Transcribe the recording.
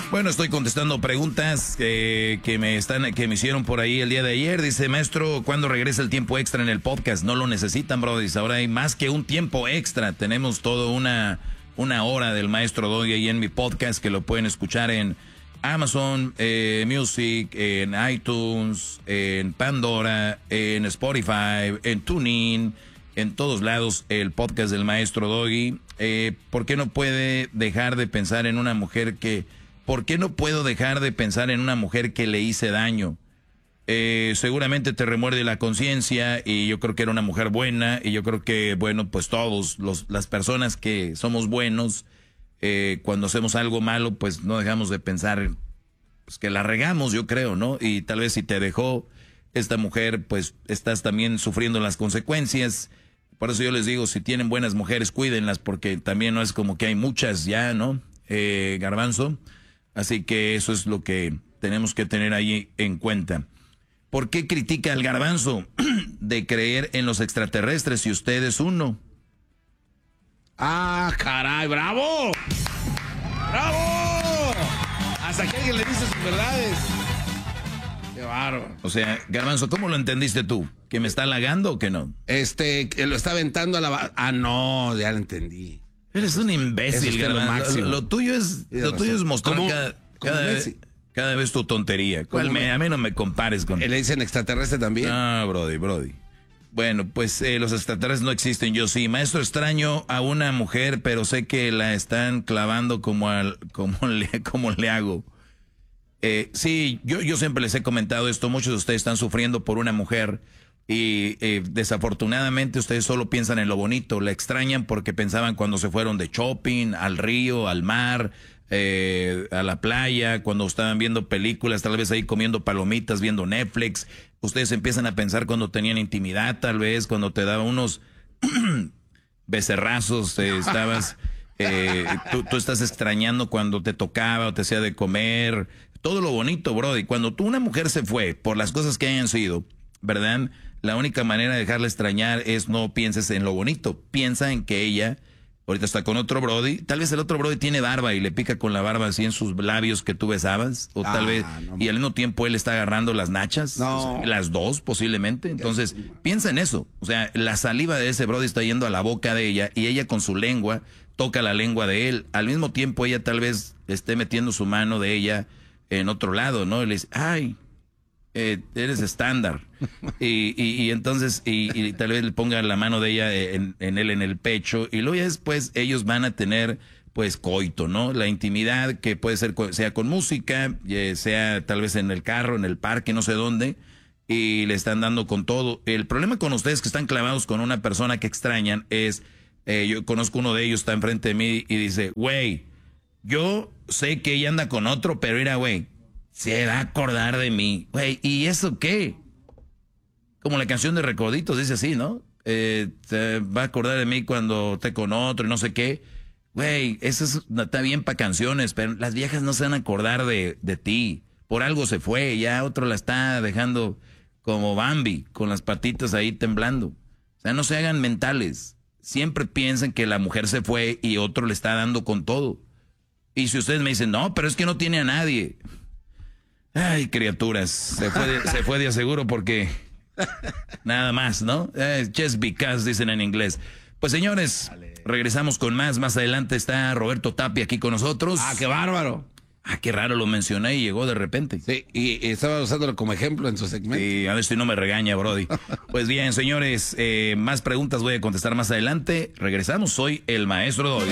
Bueno, estoy contestando preguntas que me hicieron por ahí el día de ayer. Dice, maestro, ¿cuándo regresa el tiempo extra en el podcast? No lo necesitan, bro. Dice, ahora hay más que un tiempo extra. Tenemos toda una hora del maestro Doggy ahí en mi podcast que lo pueden escuchar en Amazon Music, en iTunes, en Pandora, en Spotify, en TuneIn, en todos lados el podcast del maestro Doggy. ¿Por qué no puede dejar de pensar en una mujer que... ¿Por qué no puedo dejar de pensar en una mujer que le hice daño? Seguramente te remuerde la conciencia y yo creo que era una mujer buena y yo creo que, bueno, pues todos las personas que somos buenos, cuando hacemos algo malo, pues no dejamos de pensar pues, que la regamos, yo creo, ¿no? Y tal vez si te dejó esta mujer, pues estás también sufriendo las consecuencias. Por eso yo les digo, si tienen buenas mujeres, cuídenlas, porque también no es como que hay muchas ya, ¿no? Garbanzo. Así que eso es lo que tenemos que tener ahí en cuenta. ¿Por qué critica al Garbanzo de creer en los extraterrestres si usted es uno? ¡Ah, caray! ¡Bravo! ¡Bravo! Hasta que alguien le dice sus verdades. ¡Qué bárbaro! O sea, Garbanzo, ¿cómo lo entendiste tú? ¿Que me está halagando o que no? Que lo está aventando a la... Ah, no, ya lo entendí. Eres un imbécil, Garbanzo. Lo tuyo es mostrar cada vez tu tontería. A mí no me compares con... ¿Le dicen extraterrestre también? Ah, Brody. Bueno, pues los extraterrestres no existen, yo sí. Maestro, extraño a una mujer, pero sé que la están clavando como le hago. Sí, yo siempre les he comentado esto. Muchos de ustedes están sufriendo por una mujer y desafortunadamente ustedes solo piensan en lo bonito. La extrañan porque pensaban cuando se fueron de shopping, al río, al mar, a la playa, cuando estaban viendo películas, tal vez ahí comiendo palomitas, viendo Netflix. Ustedes empiezan a pensar cuando tenían intimidad, tal vez, cuando te daban unos becerrazos, estabas... tú estás extrañando cuando te tocaba o te hacía de comer, todo lo bonito, brody. Cuando una mujer se fue por las cosas que hayan sido, ¿verdad? La única manera de dejarla extrañar es no pienses en lo bonito, piensa en que ella ahorita está con otro brody, tal vez el otro brody tiene barba y le pica con la barba así en sus labios que tú besabas, o tal vez, y al mismo tiempo él está agarrando las nachas, o sea, las dos posiblemente. Entonces, piensa en eso, o sea, la saliva de ese brody está yendo a la boca de ella y ella con su lengua toca la lengua de él, al mismo tiempo ella tal vez esté metiendo su mano de ella en otro lado, ¿no? Y le dice, ay, eres estándar. Y entonces, y tal vez le ponga la mano de ella en él en el pecho, y luego ya después ellos van a tener, pues, coito, ¿no? La intimidad que puede ser, sea con música, sea tal vez en el carro, en el parque, no sé dónde, y le están dando con todo. El problema con ustedes que están clavados con una persona que extrañan es, yo conozco uno de ellos, está enfrente de mí y dice, güey, yo sé que ella anda con otro, pero mira, güey, se va a acordar de mí. Güey, ¿y eso qué? Como la canción de Recoditos dice así, ¿no? Se va a acordar de mí cuando esté con otro y no sé qué. Güey, eso está bien para canciones, pero las viejas no se van a acordar de ti. Por algo se fue, ya otro la está dejando como Bambi, con las patitas ahí temblando. O sea, no se hagan mentales. Siempre piensen que la mujer se fue y otro le está dando con todo. Y si ustedes me dicen, no, pero es que no tiene a nadie. Ay, criaturas, se fue de aseguro porque nada más, ¿no? Just because, dicen en inglés. Pues señores, regresamos con más adelante está Roberto Tapia aquí con nosotros. ¡Ah, qué bárbaro! Ah, qué raro, lo mencioné y llegó de repente. Sí, y estaba usándolo como ejemplo en su segmento. Sí, a ver si no me regaña, Brody. Pues bien, señores, más preguntas voy a contestar más adelante. Regresamos, soy el maestro Doggy.